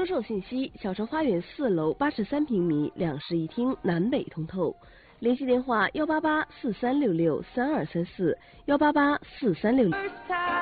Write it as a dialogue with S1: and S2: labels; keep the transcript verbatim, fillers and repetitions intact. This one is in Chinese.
S1: 销售信息：小城花园四楼八十三平米，两室一厅，南北通透。联系电话：幺八八四三六六三二三四，幺八八四三六六。